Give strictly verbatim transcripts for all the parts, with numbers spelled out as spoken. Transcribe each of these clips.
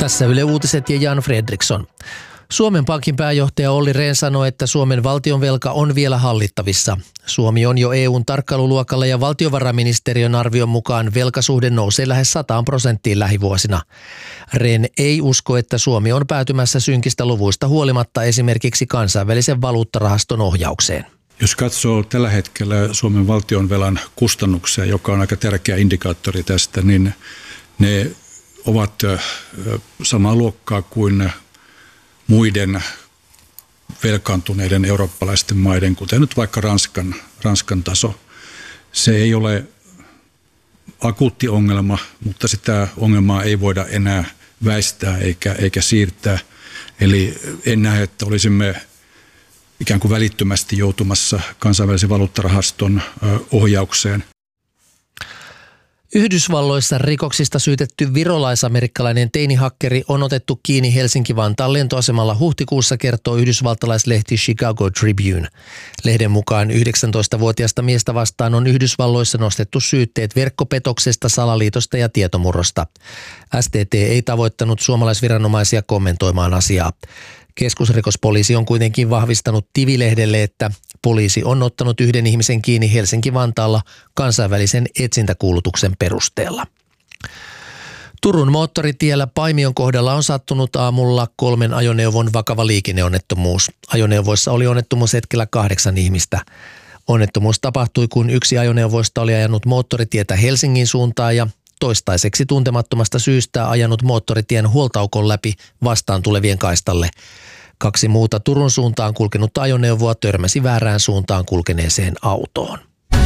Tässä Yle Uutiset ja Jan Fredriksson. Suomen Pankin pääjohtaja Olli Rehn sanoi, että Suomen valtionvelka on vielä hallittavissa. Suomi on jo E U:n tarkkailuluokalla ja valtiovarainministeriön arvion mukaan velkasuhde nousee lähes sataan prosenttiin lähivuosina. Rehn ei usko, että Suomi on päätymässä synkistä luvuista huolimatta esimerkiksi kansainvälisen valuuttarahaston ohjaukseen. Jos katsoo tällä hetkellä Suomen valtionvelan kustannuksia, joka on aika tärkeä indikaattori tästä, niin ne ovat samaa luokkaa kuin muiden velkaantuneiden eurooppalaisten maiden, kuten nyt vaikka Ranskan, Ranskan taso. Se ei ole akuutti ongelma, mutta sitä ongelmaa ei voida enää väistää eikä, eikä siirtää. Eli en näe, että olisimme ikään kuin välittömästi joutumassa kansainvälisen valuuttarahaston ohjaukseen. Yhdysvalloissa rikoksista syytetty virolaisamerikkalainen teinihakkeri on otettu kiinni Helsinki-Vantaan lentoasemalla huhtikuussa, kertoo yhdysvaltalaislehti Chicago Tribune. Lehden mukaan yhdeksäntoistavuotiaasta miestä vastaan on Yhdysvalloissa nostettu syytteet verkkopetoksesta, salaliitosta ja tietomurrosta. S T T ei tavoittanut suomalaisviranomaisia kommentoimaan asiaa. Keskusrikospoliisi on kuitenkin vahvistanut T V-lehdelle, että poliisi on ottanut yhden ihmisen kiinni Helsinki-Vantaalla kansainvälisen etsintäkuulutuksen perusteella. Turun moottoritiellä Paimion kohdalla on sattunut aamulla kolmen ajoneuvon vakava liikenneonnettomuus. Ajoneuvoissa oli onnettomuushetkellä kahdeksan ihmistä. Onnettomuus tapahtui, kun yksi ajoneuvoista oli ajanut moottoritietä Helsingin suuntaan ja toistaiseksi tuntemattomasta syystä ajanut moottoritien huoltaukon läpi vastaan tulevien kaistalle. Kaksi muuta Turun suuntaan kulkenutta ajoneuvoa törmäsi väärään suuntaan kulkeneeseen autoon.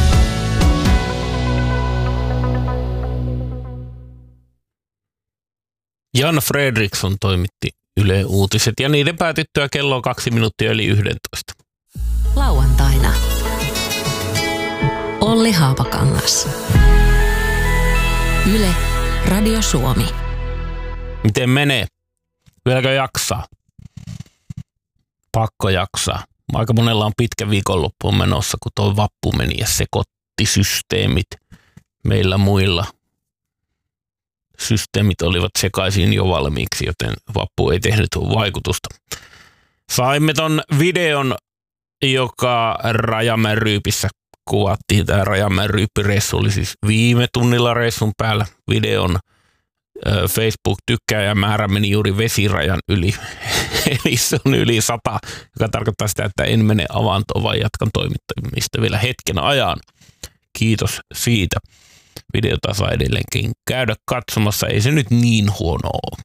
Jan Fredriksson toimitti Yle Uutiset ja niiden päätyttyä kello on kaksi minuuttia yli yksitoista. Lauantaina Olli Haapakangas. Yle Radio Suomi. Miten menee? Vieläkö jaksaa? Pakko jaksaa. Aika monella on pitkä viikonloppu menossa, kun tuo vappu meni ja sekoitti systeemit. Meillä muilla systeemit olivat sekaisin jo valmiiksi, joten vappu ei tehnyt vaikutusta. Saimme ton videon, joka Rajamäen Ryypissä kuvattiin. Tämä Rajamäen Ryyppireissu oli siis viime tunnilla reissun päällä. Videon Facebook-tykkääjämäärä meni juuri vesirajan yli. Eli se on yli sata, joka tarkoittaa sitä, että en mene avantoon, vaan jatkan toimittamista vielä hetken ajan. Kiitos siitä. Videota saa edelleenkin käydä katsomassa. Ei se nyt niin huono ole.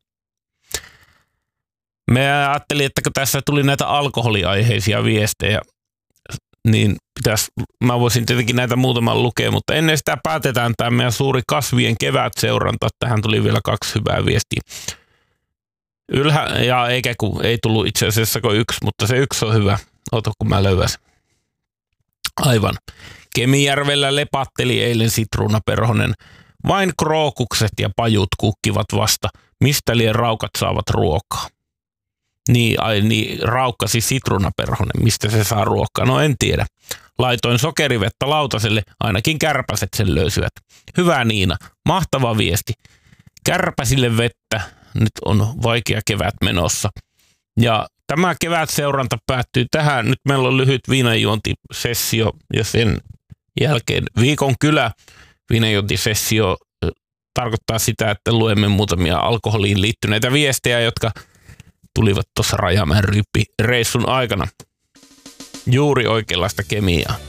Me ajattelin, että kun tässä tuli näitä alkoholiaiheisia viestejä, niin pitäisi, mä voisin tietenkin näitä muutaman lukea, mutta ennen sitä päätetään tämä meidän suuri kasvien kevätseuranta. Tähän tuli vielä kaksi hyvää viestiä. Ylhä, ja eikä kun ei tullut itse asiassa kuin yksi, mutta se yksi on hyvä. Ota kun mä löydän. Aivan. Kemijärvellä lepatteli eilen sitruunaperhonen. Vain krookukset ja pajut kukkivat vasta. Mistä liian raukat saavat ruokaa? Niin, ai niin, raukkasi sitruunaperhonen. Mistä se saa ruokaa? No en tiedä. Laitoin sokerivettä lautaselle, ainakin kärpäset sen löysivät. Hyvä Niina, mahtava viesti. Kärpäsille vettä, nyt on vaikea kevät menossa. Ja tämä kevätseuranta päättyy tähän. Nyt meillä on lyhyt viinanjuontisessio ja sen jälkeen viikon kylä. Viinanjuontisessio tarkoittaa sitä, että luemme muutamia alkoholiin liittyneitä viestejä, jotka tulivat tuossa Rajamäen Ryyppi reissun aikana. Juuri oikeanlaista kemiaa.